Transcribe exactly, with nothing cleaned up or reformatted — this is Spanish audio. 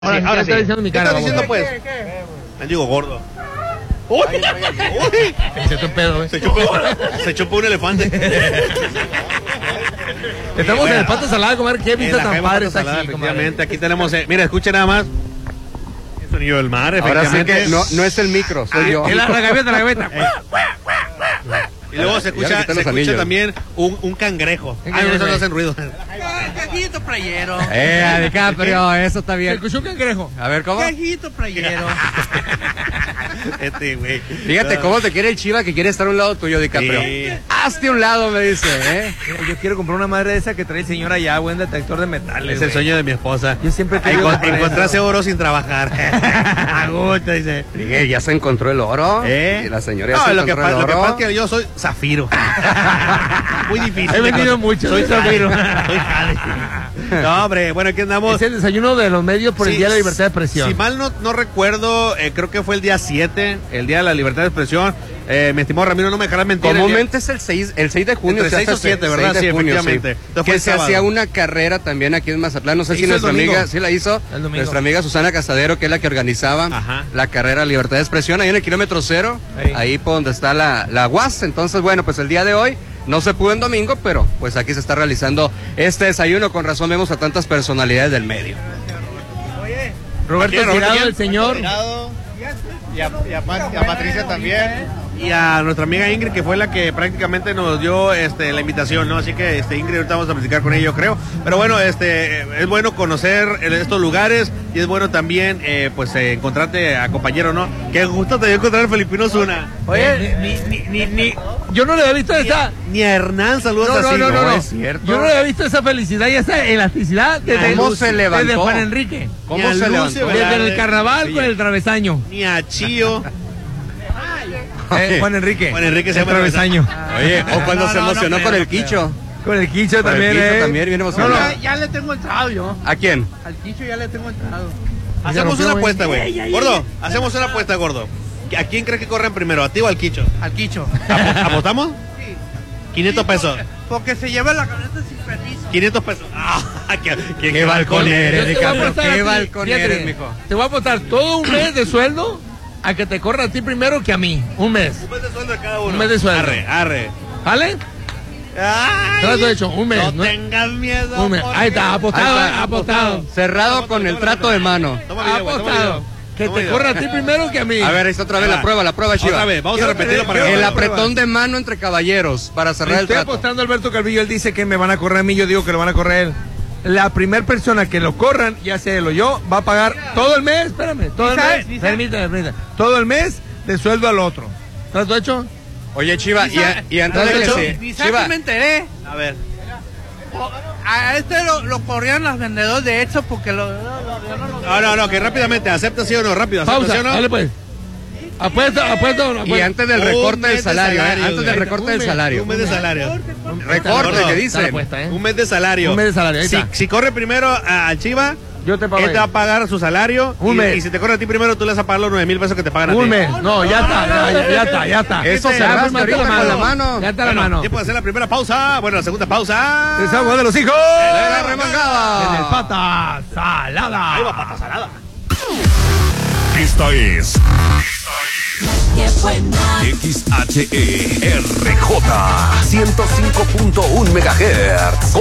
Ahora, sí, ahora sí. Está diciendo mi cara, ¿Qué estás diciendo, pues? ¿Qué, qué? Me digo gordo. ¡Uy! Se echó un pedo, ¿eh? Se chupó, se chupó un elefante. Estamos en el Pato Salada a comer. ¿Qué vista En la tan Jaima padre Pato está Salada, aquí, efectivamente. Aquí tenemos, eh, mira, escuchen nada más. El sonido del mar, Ahora sí efectivamente. que no, no es el micro, soy yo. Es la, la gaveta, la gaveta. Y luego se escucha, Ya le quité se los escucha anillos. también un, un cangrejo. ¿Qué Ay, no, cangrejo? no hacen ruido. Cajito playero. Eh, DiCaprio, eso está Se bien. escuchó un cangrejo. A ver, ¿cómo? Cajito playero. Este, güey. Fíjate cómo te quiere el Chiva que quiere estar a un lado tuyo, DiCaprio. Sí. Hazte un lado, me dice, ¿eh? Yo quiero comprar una madre de esa que trae el señor allá, buen detector de metales. Es el güey. sueño de mi esposa. Yo siempre he Encon- querido comprar Encontrarse eso. oro sin trabajar. A gusto, dice. Dije, ya se encontró el oro. ¿Eh? Y la señora ya No, se lo que, encontró pasa, el lo que oro. pasa es que yo soy zafiro. Muy difícil. He vendido mucho, Soy soy zafiro. zafiro. Soy jale. No, hombre, bueno, aquí andamos. Es el desayuno de los medios por el Sí, Día de la Libertad de Expresión. Si mal no, no recuerdo, eh, creo que fue el día siete, el Día de la Libertad de Expresión. Eh, mi estimado Ramiro, no me dejarás mentir. Comúnmente es el seis, el seis de junio. Entre se seis hace o siete, el ¿verdad? seis de Sí, junio, efectivamente. sí. Entonces fue Que el se sábado. hacía una carrera también aquí en Mazatlán. No sé Se si hizo el nuestra domingo. amiga, sí la hizo. El domingo. Nuestra amiga Susana Casadero, que es la que organizaba Ajá. la carrera Libertad de Expresión, ahí en el kilómetro cero, Ey. ahí por donde está la, la U A S. Entonces, bueno, pues el día de hoy no se pudo en domingo, pero pues aquí se está realizando este desayuno. Con razón vemos a tantas personalidades del medio. Roberto ¿Quién, Roberto, Tirado, quién? el señor. Y a, y a Pat- y a Patricia también. Y a nuestra amiga Ingrid, que fue la que prácticamente nos dio este, la invitación, ¿no? Así que este, Ingrid, ahorita vamos a platicar con ella, yo creo. Pero bueno, este, es bueno conocer estos lugares y es bueno también, eh, pues, eh, encontrarte a compañero, ¿no? Qué gusto te dio encontrar a Felipino Zuna. Oye, ni, ni, ni, ni- yo no le había visto esa. Ni a Hernán, saludos No, no, así. no, no, no. es cierto. Yo no le había visto esa felicidad y esa elasticidad desde, ¿Cómo se levantó? desde Juan Enrique. ¿Cómo Ni a se Lucio levantó? Velarde. Desde el carnaval Sí. con el travesaño. Ni a Chío. Eh, Juan Enrique. Juan Enrique se el llama travesaño. Oye, o cuando No, se no, emocionó no con creo, el Quicho. Con el Quicho Con el también, Quicho eh. también, bien No, emocionado. no. Ya, ya le tengo entrado yo. ¿A quién? Al Quicho ya le tengo entrado. Hacemos rompió, una güey. apuesta, güey. Gordo, hacemos una apuesta, gordo. ¿A quién crees que corren primero, a ti o al Quicho? Al Quicho. ¿Apo- ¿Apostamos? Sí. quinientos pesos. Porque se lleva la camioneta sin permiso. quinientos pesos. Ah, qué, qué, Qué balcón eres, Yo te voy a DiCaprio. apostar a Qué ti, balcón fíjate, eres, mijo. Te voy a apostar todo un mes de sueldo a que te corra a ti primero que a mí. Un mes. Un mes de sueldo de cada uno. Un mes de sueldo. Arre, arre. ¿Vale? Ay, Trato hecho, un mes. no ¿no? tengas miedo. Un mes. porque- Ahí está, apostado, Ahí eh, está, apostado. Cerrado con el trato de mano. Toma video, güey, toma Apostado. video. Que Toma te video. corra a ti primero que a mí. A ver, ahí está otra vez Ahí la va. prueba, la prueba, Chiva. Otra vez, vamos a Quiero repetirlo que- para quiero que El la prueba. apretón de mano entre caballeros para cerrar el Estoy trato. apostando a Alberto Calvillo, él dice que me van a correr a mí, yo digo que lo van a correr él. La primera persona que lo corran, ya sea él o yo, va a pagar todo el mes, espérame, todo el ¿Sí sabe? mes, ¿Sí sabe? permítame, permítame, todo el mes de sueldo al otro. ¿Trato hecho? Oye, Chiva, y, a- y antes de ¿Has que hecho? se... Ni sabes Chiva, que me enteré. A ver. O- A este lo, lo corrían los vendedores de hecho porque lo, lo- lo- no lo- No, no, no, que rápidamente, acepta sí o no, rápido, acepta Pausa, sí o no. dale pues. Apuesta, apuesta o no y apuesta. antes del Un recorte mes del de salario, ¿eh? salario, Antes güey. del recorte Un del mes, salario. Un mes de salario. Recorte, Gordo, que Está la dicen. apuesta, ¿eh? Un mes de salario. Un mes de salario, ahí Si, está. si corre primero a- al Chiva, Yo te pago él te va a ahí. pagar su salario. Un y, mes. y si te corre a ti primero, tú le vas a pagar los nueve mil pesos que te pagan a ti. Un mes, no, ya está, ya, ya, ya está, ya está. Eso Ya, se rasca firmaste ahorita con la mano. Ya está la Bueno, mano. tiempo de hacer la primera pausa. Bueno, la segunda pausa. Desagüe de los hijos. De la remangada. En el pata salada. Ahí va pata salada. Esta es Qué buena. X H E R J ciento cinco punto uno megahertz.